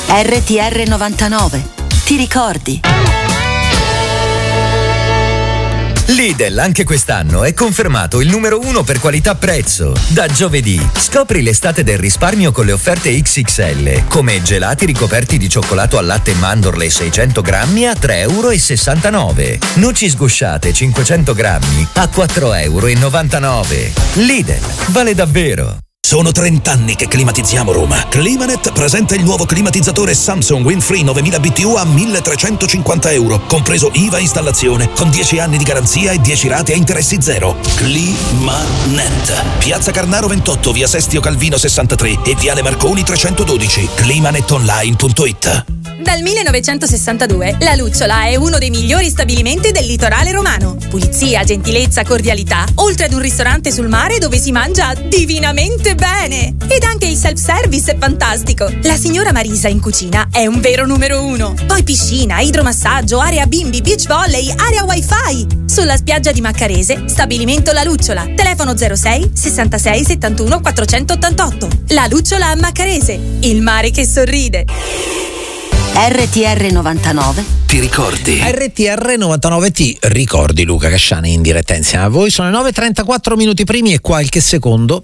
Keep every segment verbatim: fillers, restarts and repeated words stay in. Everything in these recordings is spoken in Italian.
R T R novantanove. Ti ricordi? Lidl anche quest'anno è confermato il numero uno per qualità-prezzo. Da giovedì scopri l'estate del risparmio con le offerte X X L, come gelati ricoperti di cioccolato al latte e mandorle seicento grammi a tre virgola sessantanove euro. Noci sgusciate cinquecento grammi a quattro virgola novantanove euro. Lidl, vale davvero. Sono trent'anni che climatizziamo Roma. Climanet presenta il nuovo climatizzatore Samsung Windfree novemila B T U a milletrecentocinquanta euro, compreso I V A installazione, con dieci anni di garanzia e dieci rate a interessi zero. Climanet. Piazza Carnaro ventotto, via Sestio Calvino sessantatré e viale Marconi trecentododici. climanetonline punto it. Dal millenovecentosessantadue la Lucciola è uno dei migliori stabilimenti del litorale romano. Pulizia, gentilezza, cordialità, oltre ad un ristorante sul mare dove si mangia divinamente bene. Ed anche il self-service è fantastico. La signora Marisa in cucina è un vero numero uno. Poi piscina, idromassaggio, area bimbi, beach volley, area wifi. Sulla spiaggia di Maccarese, stabilimento La Lucciola. Telefono zero sei sessantasei settantuno quattrocentottantotto. La Lucciola a Maccarese. Il mare che sorride. R T R novantanove. Ti ricordi? R T R novantanove ti ricordi. Luca Casciani in diretta insieme a voi. Sono le nove e trentaquattro minuti primi e qualche secondo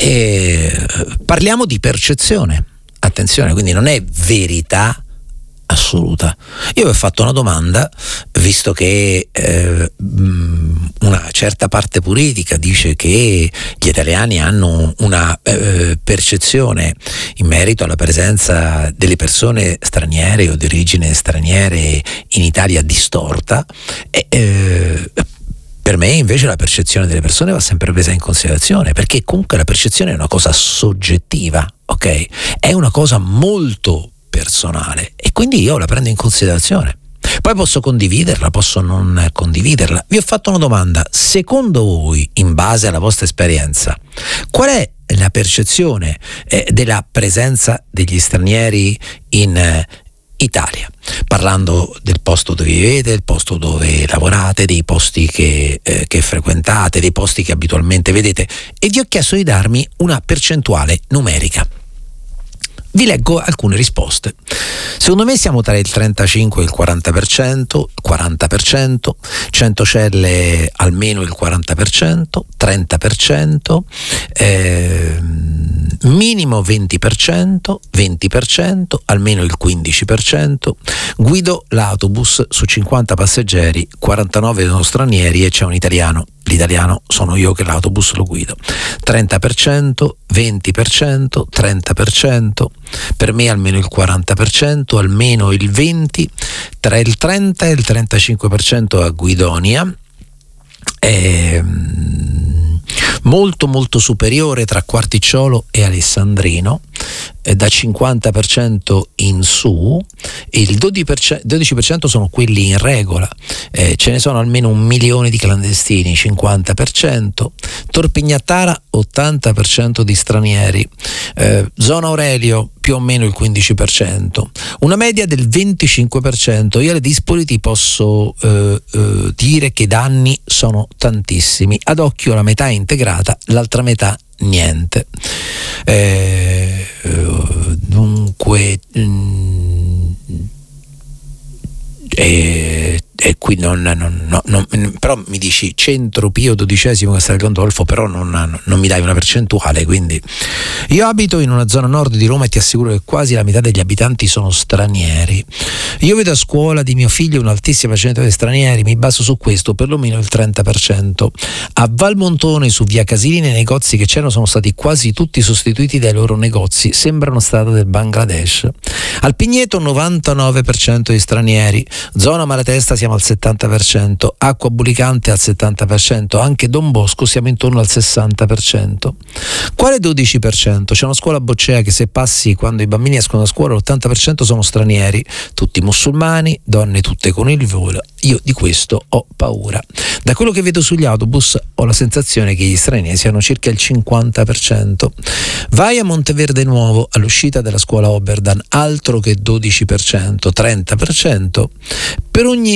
e parliamo di percezione. Attenzione, quindi non è verità assoluta. Io vi ho fatto una domanda, visto che eh, una certa parte politica dice che gli italiani hanno una eh, percezione in merito alla presenza delle persone straniere o di origine straniere in Italia distorta, e eh, per me invece la percezione delle persone va sempre presa in considerazione, perché comunque la percezione è una cosa soggettiva, ok? È una cosa molto personale e quindi io la prendo in considerazione. Poi posso condividerla, posso non condividerla. Vi ho fatto una domanda: secondo voi, in base alla vostra esperienza, qual è la percezione eh, della presenza degli stranieri in eh, Italia? Parlando del posto dove vivete, del posto dove lavorate, dei posti che, eh, che frequentate, dei posti che abitualmente vedete, e vi ho chiesto di darmi una percentuale numerica. Vi leggo alcune risposte. Secondo me siamo tra il trentacinque e il quaranta per cento, quaranta per cento, Centocelle almeno il quaranta per cento, trenta per cento, eh, minimo venti per cento, venti per cento, almeno il quindici per cento. Guido l'autobus su cinquanta passeggeri, quarantanove sono stranieri e c'è un italiano. L'italiano sono io che l'autobus lo guido. trenta per cento, venti per cento, trenta per cento, per me almeno il quaranta per cento, almeno il venti per cento, tra il trenta e il trentacinque per cento a Guidonia, e molto molto superiore tra Quarticciolo e Alessandrino, eh, da cinquanta per cento in su. Il dodici per cento, dodici per cento sono quelli in regola, eh, ce ne sono almeno un milione di clandestini, cinquanta per cento. Torpignattara ottanta per cento di stranieri, eh, zona Aurelio più o meno il quindici per cento, una media del venticinque per cento. Io alle Dispoli ti posso eh, eh, dire che i danni sono tantissimi, ad occhio la metà è integrata, l'altra metà niente. Eh, dunque mh, eh, e qui non, non, non, non però mi dici Centro Pio dodicesimo Castel Gandolfo, però non, non mi dai una percentuale. Quindi io abito in una zona nord di Roma e ti assicuro che quasi la metà degli abitanti sono stranieri. Io vedo a scuola di mio figlio un'altissima percentuale di stranieri, mi baso su questo, perlomeno il trenta per cento. A Valmontone, su via Casini, nei negozi che c'erano sono stati quasi tutti sostituiti dai loro negozi, sembrano stati del Bangladesh. Al Pigneto novantanove per cento di stranieri, zona Malatesta siamo al settanta per cento, Acqua Bulicante al settanta per cento, anche Don Bosco siamo intorno al sessanta per cento. Quale dodici per cento? C'è una scuola Boccea che se passi quando i bambini escono da scuola l'ottanta per cento sono stranieri, tutti musulmani, donne tutte con il volo. Io di questo ho paura. Da quello che vedo sugli autobus ho la sensazione che gli stranieri siano circa il cinquanta per cento. Vai a Monteverde Nuovo all'uscita della scuola Oberdan, altro che dodici per cento, trenta per cento. Per ogni zona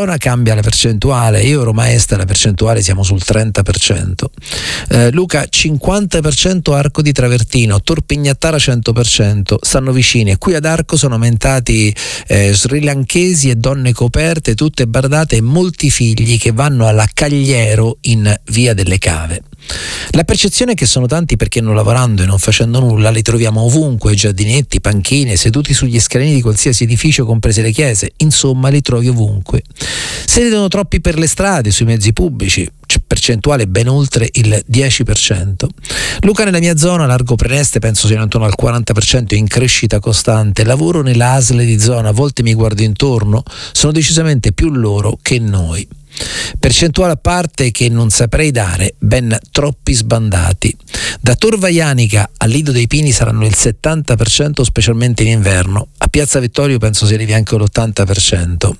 zona cambia la percentuale, io Roma Est la percentuale siamo sul trenta per cento. eh, Luca, cinquanta per cento Arco di Travertino, Tor Pignattara cento per cento, stanno vicini, e qui ad Arco sono aumentati eh, srilanchesi e donne coperte, tutte bardate, e molti figli che vanno alla Cagliero in Via delle Cave. La percezione è che sono tanti perché non lavorando e non facendo nulla li troviamo ovunque, giardinetti, panchine, seduti sugli scalini di qualsiasi edificio, comprese le chiese, insomma li trovi ovunque. Se vedono troppi per le strade, sui mezzi pubblici, percentuale ben oltre il dieci per cento. Luca, nella mia zona, largo Preneste, penso sia intorno al quaranta per cento, in crescita costante. Lavoro nella A S L di zona, a volte mi guardo intorno, sono decisamente più loro che noi. Percentuale a parte che non saprei dare, ben troppi sbandati. Da Tor Vaianica al Lido dei Pini saranno il settanta per cento, specialmente in inverno. A Piazza Vittorio penso si arrivi anche all'ottanta per cento.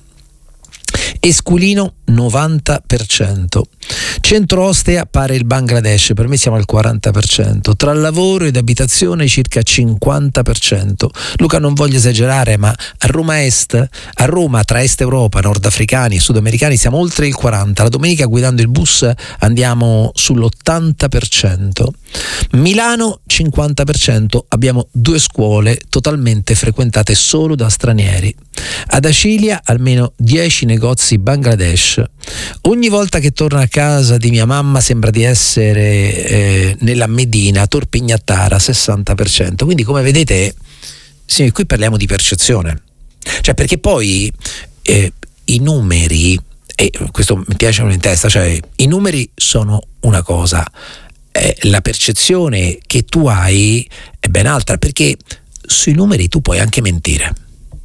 Esculino novanta per cento. Centro Ostia pare il Bangladesh, per me siamo al quaranta per cento. Tra lavoro ed abitazione circa cinquanta per cento. Luca, non voglio esagerare, ma a Roma Est, a Roma tra Est Europa, nordafricani e sudamericani siamo oltre il quaranta per cento. La domenica guidando il bus andiamo sull'ottanta per cento. Milano cinquanta per cento, abbiamo due scuole totalmente frequentate solo da stranieri. Ad Acilia almeno dieci negozi Bangladesh. Ogni volta che torno a casa di mia mamma sembra di essere eh, nella Medina. Tor Pignattara sessanta per cento. Quindi, come vedete, sì, qui parliamo di percezione, cioè, perché poi eh, i numeri, e questo mi piace in testa, cioè i numeri sono una cosa, eh, la percezione che tu hai è ben altra, perché sui numeri tu puoi anche mentire.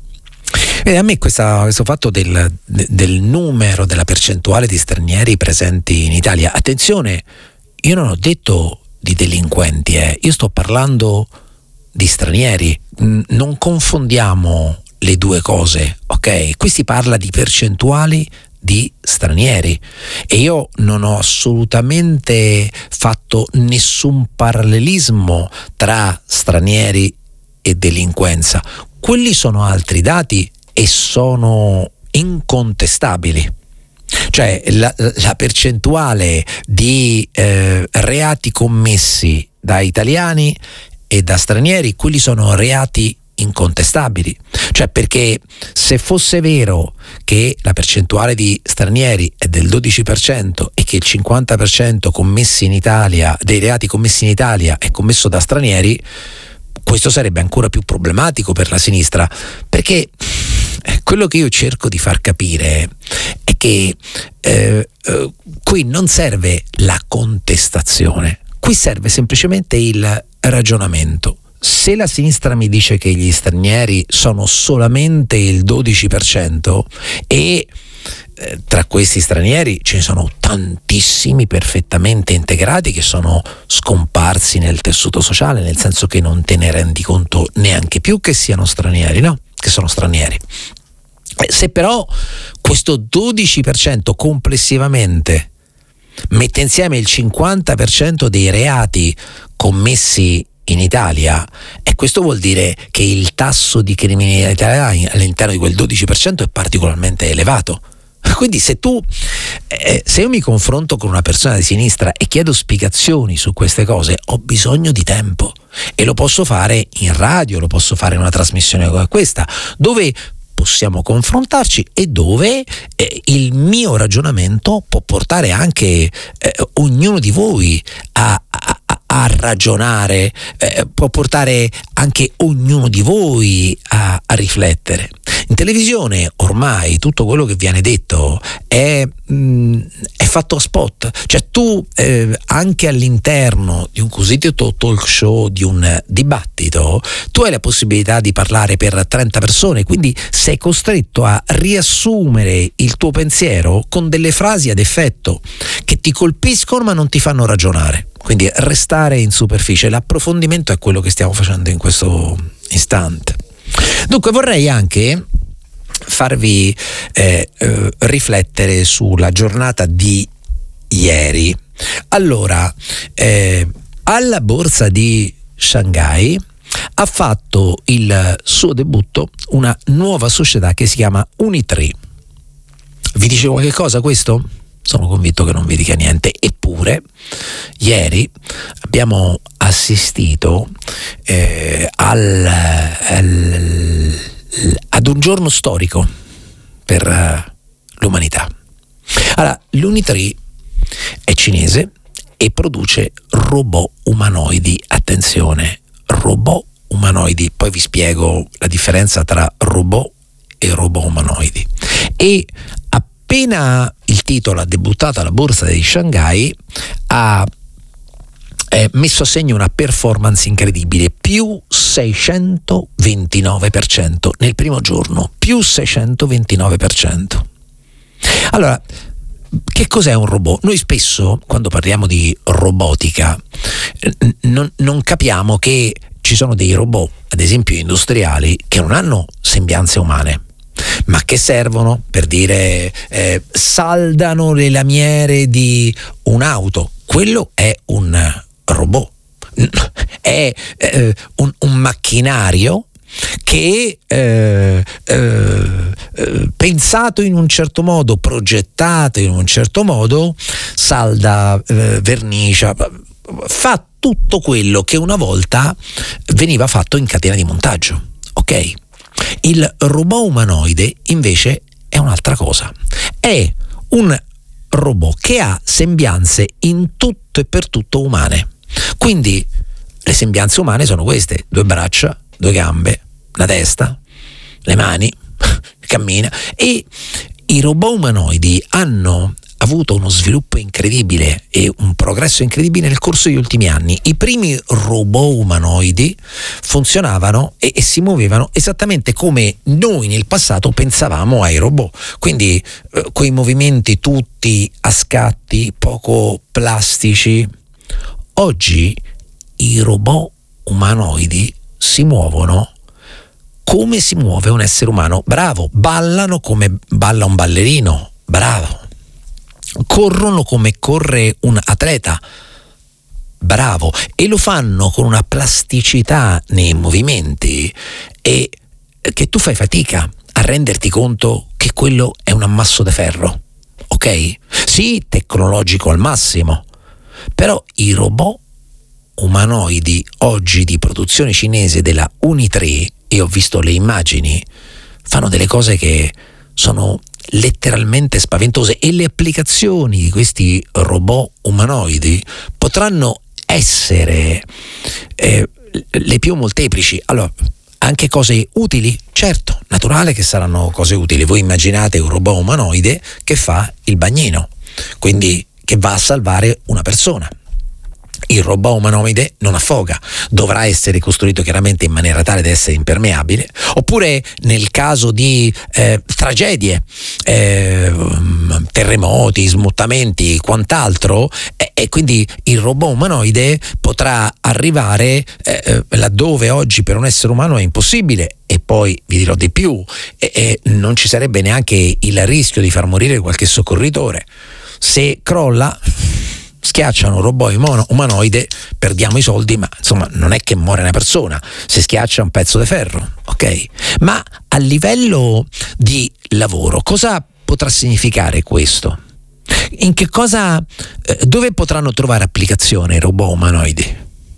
E a me questa, questo fatto del, del numero, della percentuale di stranieri presenti in Italia, attenzione, io non ho detto di delinquenti, eh. Io sto parlando di stranieri, non confondiamo le due cose, ok? Qui si parla di percentuali di stranieri e io non ho assolutamente fatto nessun parallelismo tra stranieri e delinquenza. Quelli sono altri dati e sono incontestabili. Cioè la, la percentuale di eh, reati commessi da italiani e da stranieri, quelli sono reati incontestabili. Cioè, perché se fosse vero che la percentuale di stranieri è del dodici per cento e che il cinquanta per cento commessi in Italia, dei reati commessi in Italia è commesso da stranieri, questo sarebbe ancora più problematico per la sinistra, perché quello che io cerco di far capire è che eh, eh, qui non serve la contestazione, qui serve semplicemente il ragionamento. Se la sinistra mi dice che gli stranieri sono solamente il dodici per cento e eh, tra questi stranieri ce ne sono tantissimi perfettamente integrati che sono scomparsi nel tessuto sociale, nel senso che non te ne rendi conto neanche più che siano stranieri, no? Che sono stranieri. Se però questo dodici per cento complessivamente mette insieme il cinquanta per cento dei reati commessi in Italia, e questo vuol dire che il tasso di criminalità all'interno di quel dodici per cento è particolarmente elevato. Quindi se tu eh, se io mi confronto con una persona di sinistra e chiedo spiegazioni su queste cose, ho bisogno di tempo, e lo posso fare in radio, lo posso fare in una trasmissione come questa, dove possiamo confrontarci e dove eh, il mio ragionamento può portare anche eh, ognuno di voi a, a, a ragionare, eh, può portare anche ognuno di voi a, a riflettere. In televisione ormai tutto quello che viene detto è, mh, è fatto a spot, cioè tu eh, anche all'interno di un cosiddetto talk show, di un dibattito, tu hai la possibilità di parlare per trenta persone, quindi sei costretto a riassumere il tuo pensiero con delle frasi ad effetto che ti colpiscono ma non ti fanno ragionare, quindi restare in superficie. L'approfondimento è quello che stiamo facendo in questo istante. Dunque vorrei anche farvi eh, eh, riflettere sulla giornata di ieri. Allora, eh, alla borsa di Shanghai ha fatto il suo debutto una nuova società che si chiama Unitree. Vi dice qualche cosa questo? Sono convinto che non vi dica niente. Eppure ieri abbiamo assistito eh, al, al, ad un giorno storico per uh, l'umanità. Allora, l'Unitree è cinese e produce robot umanoidi. Attenzione, robot umanoidi. Poi vi spiego la differenza tra robot e robot umanoidi. E appena il titolo ha debuttato alla borsa di Shanghai, ha eh, messo a segno una performance incredibile, più seicentoventinove per cento nel primo giorno, più seicentoventinove per cento. Allora, che cos'è un robot? Noi spesso, quando parliamo di robotica, n- non, non capiamo che ci sono dei robot, ad esempio industriali, che non hanno sembianze umane, ma che servono per dire eh, saldano le lamiere di un'auto. Quello è un robot, è eh, un, un macchinario che eh, eh, eh, pensato in un certo modo, progettato in un certo modo, salda, eh, vernicia, fa tutto quello che una volta veniva fatto in catena di montaggio. Ok? Il robot umanoide invece è un'altra cosa. È un robot che ha sembianze in tutto e per tutto umane. Quindi le sembianze umane sono queste: due braccia, due gambe, la testa, le mani, cammina. E i robot umanoidi hanno avuto uno sviluppo incredibile e un progresso incredibile nel corso degli ultimi anni. I primi robot umanoidi funzionavano e, e si muovevano esattamente come noi nel passato pensavamo ai robot, quindi eh, quei movimenti tutti a scatti, poco plastici. Oggi i robot umanoidi si muovono come si muove un essere umano, bravo, ballano come balla un ballerino, bravo, corrono come corre un atleta, bravo, e lo fanno con una plasticità nei movimenti e che tu fai fatica a renderti conto che quello è un ammasso di ferro, ok? Sì, tecnologico al massimo, però i robot umanoidi oggi di produzione cinese della Unitree, e ho visto le immagini, fanno delle cose che sono letteralmente spaventose, e le applicazioni di questi robot umanoidi potranno essere eh, le più molteplici. Allora, anche cose utili? Certo, naturale che saranno cose utili. Voi immaginate un robot umanoide che fa il bagnino, quindi che va a salvare una persona. Il robot umanoide non affoga, dovrà essere costruito chiaramente in maniera tale da essere impermeabile, oppure nel caso di eh, tragedie, eh, terremoti, smottamenti, quant'altro, e eh, quindi il robot umanoide potrà arrivare eh, laddove oggi per un essere umano è impossibile. E poi vi dirò di più, e, e non ci sarebbe neanche il rischio di far morire qualche soccorritore. Se crolla, schiacciano un robot umanoide, perdiamo i soldi, ma insomma non è che muore una persona, si schiaccia un pezzo di ferro, ok? Ma a livello di lavoro cosa potrà significare questo? In che cosa, eh, dove potranno trovare applicazione i robot umanoidi?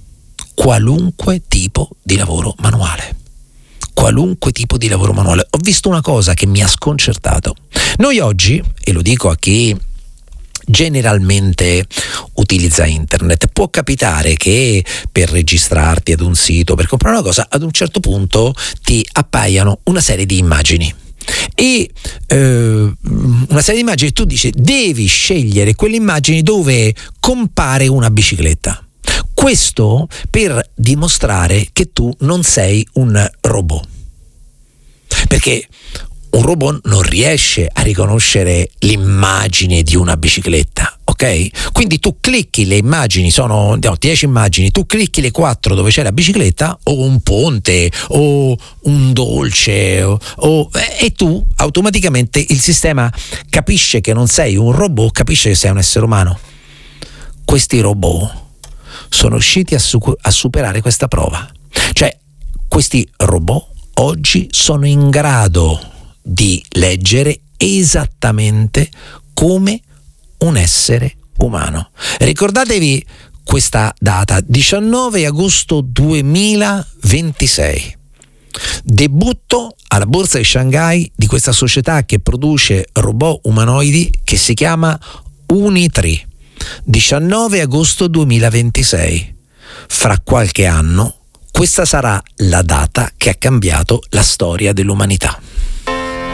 Qualunque tipo di lavoro manuale. Qualunque tipo di lavoro manuale. Ho visto una cosa che mi ha sconcertato. Noi oggi, e lo dico a chi generalmente utilizza internet, può capitare che per registrarti ad un sito, per comprare una cosa, ad un certo punto ti appaiano una serie di immagini e eh, una serie di immagini, tu dici devi scegliere quelle immagini dove compare una bicicletta. Questo per dimostrare che tu non sei un robot, perché un robot non riesce a riconoscere l'immagine di una bicicletta, ok? Quindi tu clicchi, le immagini sono no, dieci immagini, tu clicchi le quattro dove c'è la bicicletta o un ponte o un dolce o, o, e tu automaticamente il sistema capisce che non sei un robot, capisce che sei un essere umano. Questi robot sono riusciti a, su- a superare questa prova, cioè questi robot oggi sono in grado di leggere esattamente come un essere umano. Ricordatevi questa data, diciannove agosto duemilaventisei. Debutto alla borsa di Shanghai di questa società che produce robot umanoidi che si chiama Unitree. diciannove agosto duemilaventisei. Fra qualche anno questa sarà la data che ha cambiato la storia dell'umanità.